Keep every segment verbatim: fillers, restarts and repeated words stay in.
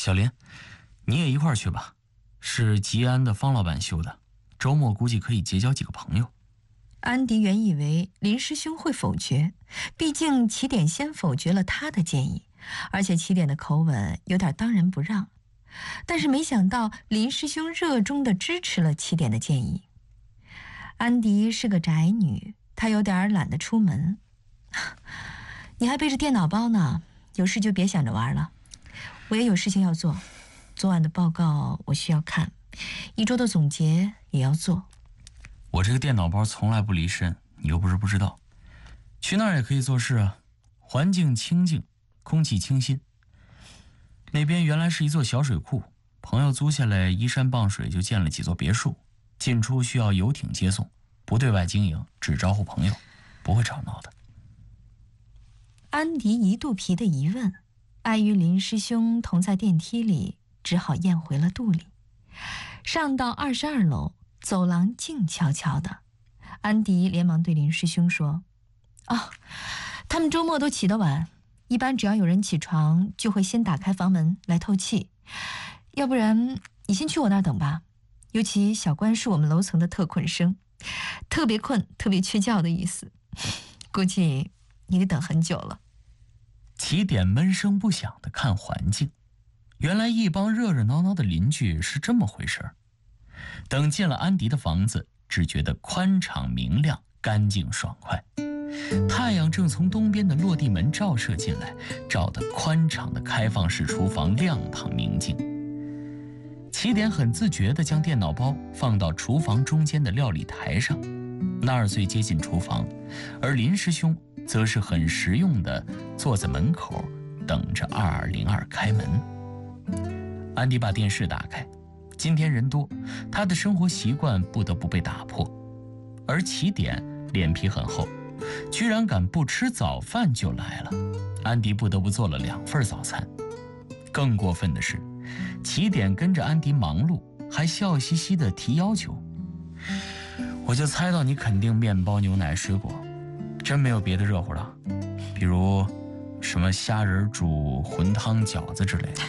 小林，你也一块儿去吧，是吉安的方老板修的，周末估计可以结交几个朋友。 安迪原以为林师兄会否决，毕竟起点先否决了他的建议，而且起点的口吻有点当仁不让。但是没想到林师兄热衷地支持了起点的建议。安迪是个宅女，她有点懒得出门。你还背着电脑包呢，有事就别想着玩了。我也有事情要做，昨晚的报告我需要看，一周的总结也要做。 我这个电脑包从来不离身，你又不是不知道。去那儿也可以做事啊，环境清静，空气清新。那边原来是一座小水库，朋友租下来依山傍水，就建了几座别墅，进出需要游艇接送，不对外经营，只招呼朋友，不会吵闹的。 安迪一肚皮的疑问，碍于林师兄同在电梯里，只好咽回了肚里。上到二十二楼，走廊静悄悄的。安迪连忙对林师兄说：哦，他们周末都起得晚，一般只要有人起床就会先打开房门来透气，要不然你先去我那儿等吧。尤其小关是我们楼层的特困生，特别困特别缺觉的意思，估计你得等很久了。 起点闷声不响地看环境，原来一帮热热闹闹的邻居是这么回事儿。等进了安迪的房子，只觉得宽敞明亮，干净爽快。太阳正从东边的落地门照射进来，照得宽敞的开放式厨房亮堂明净。起点很自觉地将电脑包放到厨房中间的料理台上，那儿最接近厨房，而林师兄则是很实用地坐在门口等着二二零二开门。安迪把电视打开，今天人多，他的生活习惯不得不被打破。而起点脸皮很厚，居然敢不吃早饭就来了。安迪不得不做了两份早餐。更过分的是，起点跟着安迪忙碌，还笑嘻嘻地提要求。我就猜到你肯定面包、牛奶、水果，真没有别的热乎的，比如什么虾仁煮浑汤饺子之类的。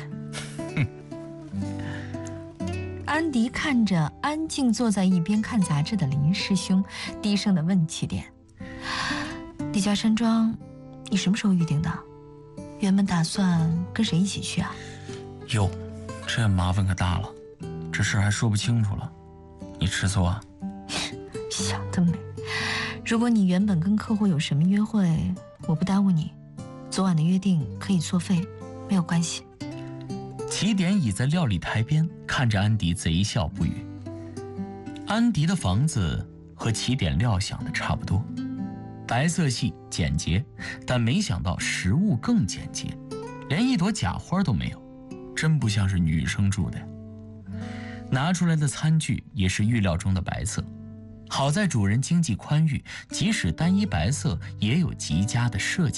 安迪看着安静坐在一边看杂志的林师兄，低声地问起点：李家山庄你什么时候预定的？原本打算跟谁一起去啊？ 哟，这麻烦可大了，这事还说不清楚了，你吃醋啊？ 想得美！如果你原本跟客户有什么约会，我不耽误你，昨晚的约定可以作废，没有关系。 起点倚在料理台边，看着安迪贼笑不语。安迪的房子和起点料想的差不多，白色系简洁，但没想到食物更简洁，连一朵假花都没有，真不像是女生住的。拿出来的餐具也是预料中的白色，好在主人经济宽裕，即使单一白色也有极佳的设计。